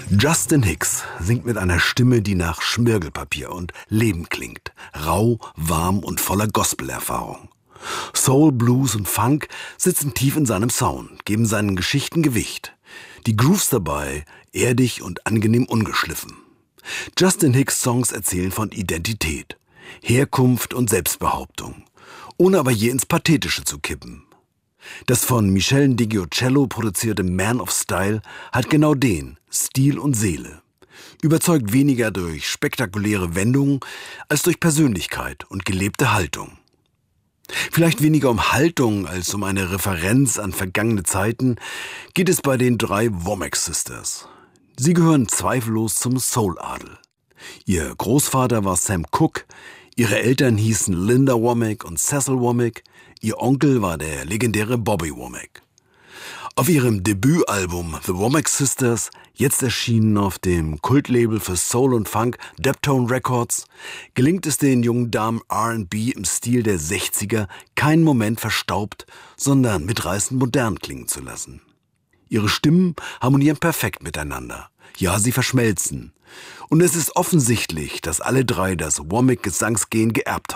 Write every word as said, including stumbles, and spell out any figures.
Justin Hicks singt mit einer Stimme, die nach Schmirgelpapier und Leben klingt. Rau, warm und voller Gospel-Erfahrung. Soul, Blues und Funk sitzen tief in seinem Sound, geben seinen Geschichten Gewicht. Die Grooves dabei erdig und angenehm ungeschliffen. Justin Hicks Songs erzählen von Identität, Herkunft und Selbstbehauptung, ohne aber je ins Pathetische zu kippen. Das von Michele DiGiucello produzierte Man of Style hat genau den, Stil und Seele. Überzeugt weniger durch spektakuläre Wendungen als durch Persönlichkeit und gelebte Haltung. Vielleicht weniger um Haltung als um eine Referenz an vergangene Zeiten geht es bei den drei Womack Sisters. Sie gehören zweifellos zum Soul-Adel. Ihr Großvater war Sam Cooke, ihre Eltern hießen Linda Womack und Cecil Womack, ihr Onkel war der legendäre Bobby Womack. Auf ihrem Debütalbum The Womack Sisters, jetzt erschienen auf dem Kultlabel für Soul und Funk Deptone Records, gelingt es den jungen Damen R and B im Stil der sechziger keinen Moment verstaubt, sondern mitreißend modern klingen zu lassen. Ihre Stimmen harmonieren perfekt miteinander. Ja, sie verschmelzen. Und es ist offensichtlich, dass alle drei das Womack-Gesangsgen geerbt haben.